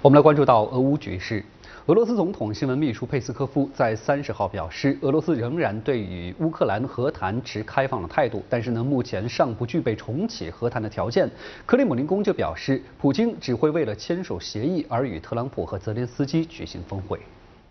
我们来关注到俄乌局势。俄罗斯总统新闻秘书佩斯科夫在30号表示，俄罗斯仍然对与乌克兰和谈持开放的态度，但是目前尚不具备重启和谈的条件。克里姆林宫就表示，普京只会为了签署协议而与特朗普和泽连斯基举行峰会。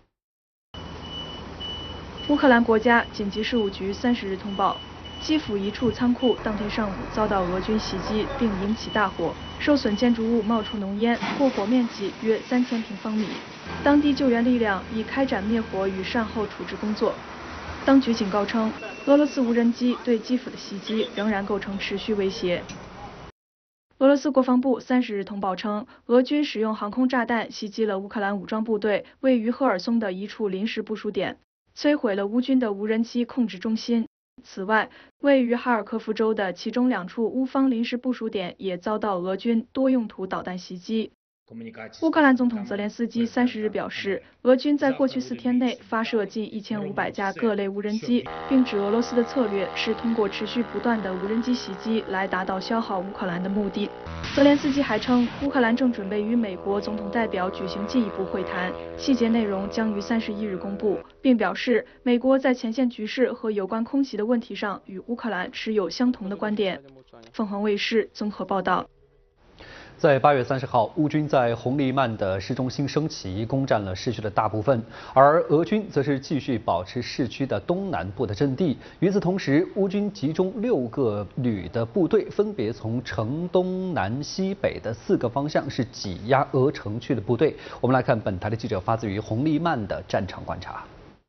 乌克兰国家紧急事务局30日通报，基辅一处仓库当天上午遭到俄军袭击，并引起大火，受损建筑物冒出浓烟，过火面积约3000平方米。当地救援力量已开展灭火与善后处置工作。当局警告称，俄罗斯无人机对基辅的袭击仍然构成持续威胁。俄罗斯国防部30日通报称，俄军使用航空炸弹袭击了乌克兰武装部队位于赫尔松的一处临时部署点，摧毁了乌军的无人机控制中心。此外，位于哈尔科夫州的其中2处乌方临时部署点也遭到俄军多用途导弹袭击。乌克兰总统泽连斯基30日表示，俄军在过去4天内发射近1500架各类无人机，并指俄罗斯的策略是通过持续不断的无人机袭击来达到消耗乌克兰的目的。泽连斯基还称，乌克兰正准备与美国总统代表举行进一步会谈，细节内容将于31日公布，并表示美国在前线局势和有关空袭的问题上与乌克兰持有相同的观点。凤凰卫视综合报道。 在8月30号，乌军在红利曼的市中心升旗，攻占了市区的大部分，而俄军则是继续保持市区的东南部的阵地。与此同时，乌军集中6个旅的部队，分别从城东南西北的4个方向是挤压俄城区的部队。我们来看本台的记者发自于红利曼的战场观察。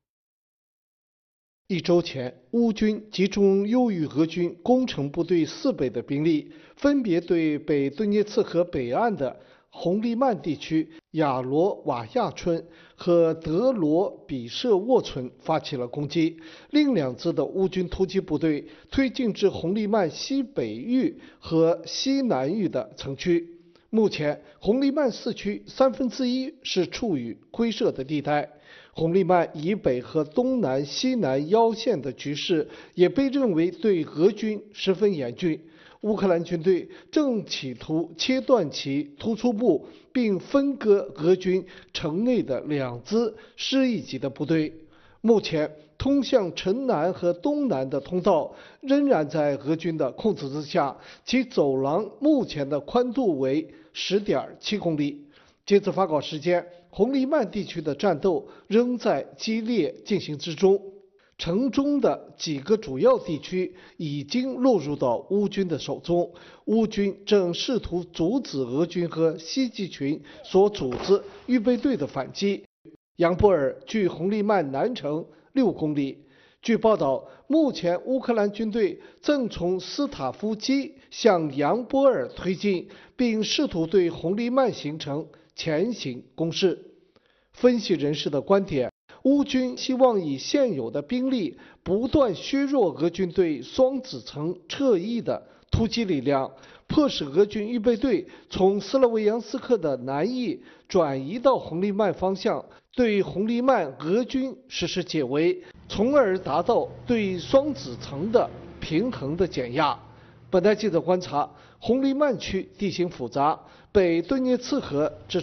1周前，乌军集中优于俄军攻城部队4倍的兵力，分别对北顿涅茨河北岸的红利曼地区、亚罗瓦亚村和德罗比舍沃村发起了攻击。另2支的乌军突击部队推进至红利曼西北域和西南域的城区。目前，红利曼市区1/3是处于灰色的地带。红利曼以北和东南、西南腰线的局势也被认为对俄军十分严峻。乌克兰军队正企图切断其突出部，并分割俄军城内的2支师一级的部队。目前，通向城南和东南的通道仍然在俄军的控制之下，其走廊目前的宽度为10.7公里。截至发稿时间，红利曼地区的战斗仍在激烈进行之中。城中的几个主要地区已经落入到乌军的手中，乌军正试图阻止俄军和西集群所组织预备队的反击。扬波尔距红利曼南城6公里。据报道，目前乌克兰军队正从斯塔夫基向扬波尔推进，并试图对红利曼形成前行攻势。分析人士的观点，乌军希望以现有的兵力不断削弱俄军对双子城侧翼的突击力量，迫使俄军预备队从斯洛维扬斯克的南翼转移到红利曼方向，对红利曼俄军实施解围，从而达到对双子城的平衡的减压。本台记者观察，红利曼区地形复杂，北顿涅茨河至